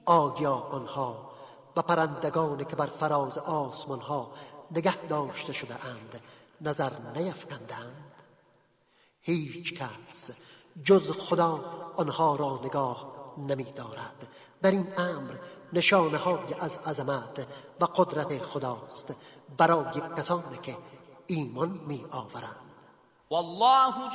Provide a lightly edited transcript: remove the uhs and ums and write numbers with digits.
آیا آنها و پرندگانی که بر فراز آسمان ها نگه داشته شده اند نظر نیفکندند؟ هیچ کس جز خدا آنها را نگاه نمی دارد. در این امر نشانه های از عظمت و قدرت خداست برای کسانی که ایمان می آورند. والله